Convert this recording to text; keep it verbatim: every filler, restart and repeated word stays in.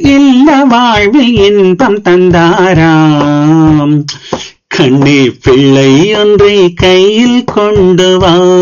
இல்ல வாழ்வில் இன்பம் தந்தாராம். கண்ணே பிள்ளை ஒன்றை கையில் கொண்டு வா.